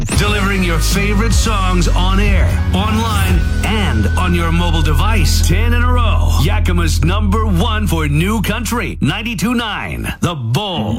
Delivering your favorite songs on air, online, and on your mobile device. 10 in a row. Yakima's #1 for new country. 92.9 The Bull.